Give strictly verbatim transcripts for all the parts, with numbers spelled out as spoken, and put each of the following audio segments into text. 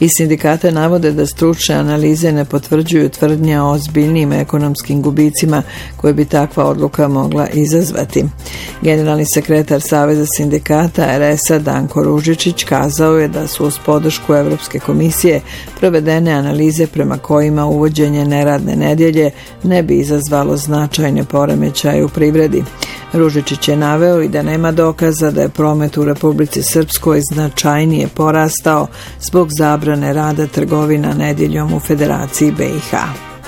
Iz sindikata navode da stručne analize ne potvrđuju tvrdnje o ozbiljnim ekonomskim gubicima koje bi takva odluka mogla izazvati. Generalni sekretar Saveza sindikata er es a Danko Ružičić kazao je da su uz podršku Evropske komisije provedene analize prema kojima uvođenje neradne nedjelje ne bi izazvalo značajne poremećaje u privredi. Ružičić je naveo i da nema dokaza da je promet u Republici Srpskoj značajnije porastao zbog zabrane rada trgovina nedjeljom u Federaciji be i ha.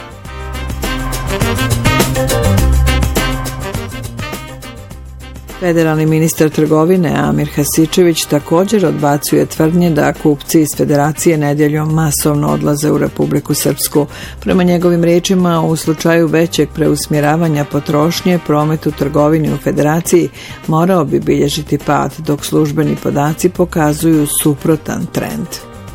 Federalni ministar trgovine Amir Hasičević također odbacuje tvrdnje da kupci iz Federacije nedjeljom masovno odlaze u Republiku Srpsku. Prema njegovim riječima, u slučaju većeg preusmjeravanja potrošnje, promet u trgovini u Federaciji morao bi bilježiti pad, dok službeni podaci pokazuju suprotan trend.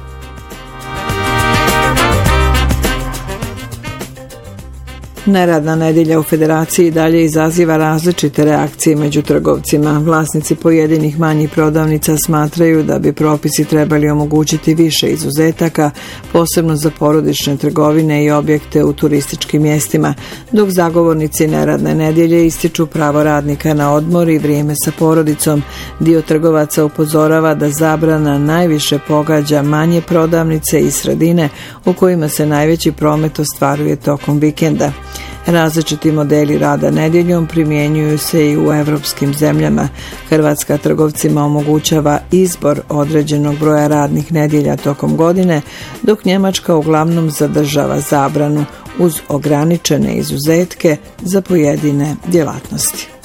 Neradna nedjelja u Federaciji dalje izaziva različite reakcije među trgovcima. Vlasnici pojedinih manjih prodavnica smatraju da bi propisi trebali omogućiti više izuzetaka, posebno za porodične trgovine i objekte u turističkim mjestima, dok zagovornici neradne nedjelje ističu pravo radnika na odmor i vrijeme sa porodicom. Dio trgovaca upozorava da zabrana najviše pogađa manje prodavnice i sredine u kojima se najveći promet ostvaruje tokom vikenda. Različiti modeli rada nedjeljom primjenjuju se i u evropskim zemljama. Hrvatska trgovcima omogućava izbor određenog broja radnih nedjelja tokom godine, dok Njemačka uglavnom zadržava zabranu uz ograničene izuzetke za pojedine djelatnosti.